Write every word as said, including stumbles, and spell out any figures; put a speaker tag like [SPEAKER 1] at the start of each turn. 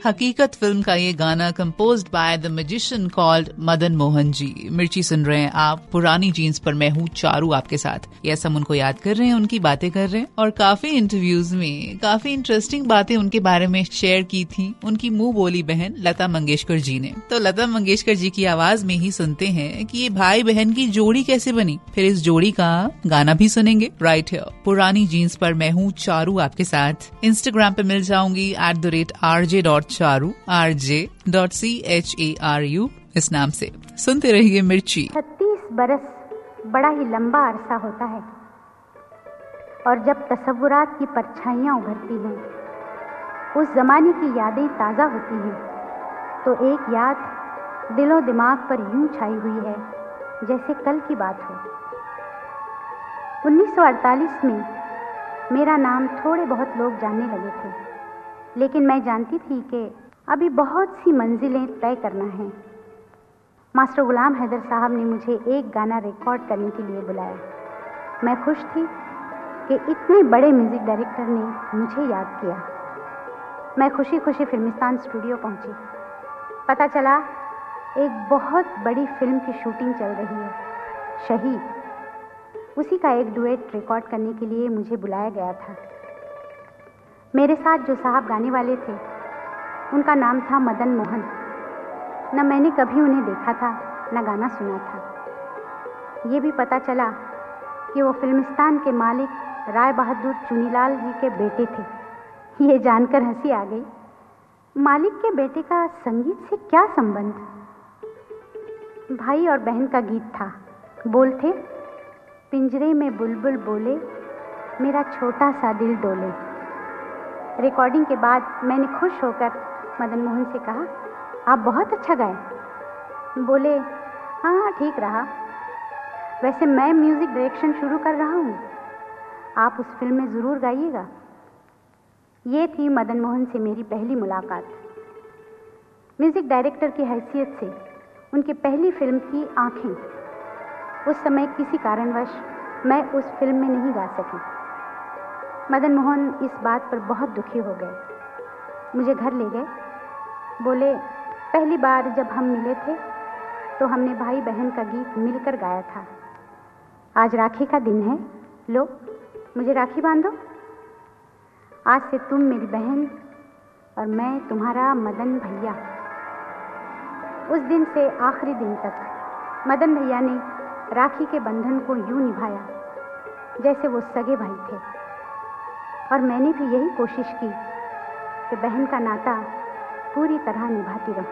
[SPEAKER 1] हकीकत फिल्म का ये गाना composed by the magician called Madan Mohan ji. मिर्ची सुन रहे हैं आप, पुरानी जीन्स पर मैं हूँ चारू आपके साथ। यस, हम उनको याद कर रहे हैं, उनकी बातें कर रहे हैं और काफी इंटरव्यूज में काफी इंटरेस्टिंग बातें उनके बारे में शेयर की थी उनकी मुंह बोली बहन लता मंगेशकर जी ने। तो लता मंगेशकर जी की आवाज में ही सुनते हैं कि ये भाई बहन की जोड़ी कैसे बनी, फिर इस जोड़ी का गाना भी सुनेंगे राइट हियर। पुरानी जीन्स पर मैं हूँ चारू आपके साथ। इंस्टाग्राम पे मिल जाऊंगी at the rate R J dot Charu, R J dot C H A R you इस नाम से। सुनते रहिए मिर्ची।
[SPEAKER 2] छत्तीस बरस बड़ा ही लंबा अरसा होता है और जब तसव्वुरात की परछाइयाँ उभरती हैं, उस जमाने की यादें ताज़ा होती हैं, तो एक याद दिलो दिमाग पर यूं छाई हुई है जैसे कल की बात हो। उन्नीस सौ अड़तालीस में मेरा नाम थोड़े बहुत लोग जानने लगे थे, लेकिन मैं जानती थी कि अभी बहुत सी मंजिलें तय करना है। मास्टर गुलाम हैदर साहब ने मुझे एक गाना रिकॉर्ड करने के लिए बुलाया। मैं खुश थी कि इतने बड़े म्यूज़िक डायरेक्टर ने मुझे याद किया। मैं खुशी खुशी फिल्मिस्तान स्टूडियो पहुंची। पता चला एक बहुत बड़ी फिल्म की शूटिंग चल रही है, शहीद। उसी का एक डुएट रिकॉर्ड करने के लिए मुझे बुलाया गया था। मेरे साथ जो साहब गाने वाले थे उनका नाम था मदन मोहन। न मैंने कभी उन्हें देखा था न गाना सुना था। ये भी पता चला कि वो फिल्मिस्तान के मालिक राय बहादुर चुनीलाल जी के बेटे थे। ये जानकर हंसी आ गई। मालिक के बेटे का संगीत से क्या संबंध? भाई और बहन का गीत था। बोल थे, पिंजरे में बुलबुल बोले, मेरा छोटा सा दिल डोले। रिकॉर्डिंग के बाद मैंने खुश होकर मदन मोहन से कहा, आप बहुत अच्छा गाए। बोले, हाँ हाँ ठीक रहा। वैसे मैं म्यूज़िक डायरेक्शन शुरू कर रहा हूँ, आप उस फिल्म में ज़रूर गाइएगा। ये थी मदन मोहन से मेरी पहली मुलाकात। म्यूज़िक डायरेक्टर की हैसियत से उनकी पहली फिल्म थी आँखें। उस समय किसी कारणवश मैं उस फिल्म में नहीं गा सकी। मदन मोहन इस बात पर बहुत दुखी हो गए। मुझे घर ले गए। बोले, पहली बार जब हम मिले थे तो हमने भाई बहन का गीत मिलकर गाया था। आज राखी का दिन है, लो मुझे राखी बांधो। आज से तुम मेरी बहन और मैं तुम्हारा मदन भैया। उस दिन से आखिरी दिन तक मदन भैया ने राखी के बंधन को यूं निभाया जैसे वो सगे भाई थे, और मैंने भी यही कोशिश की कि बहन का नाता पूरी तरह निभाती रहूं।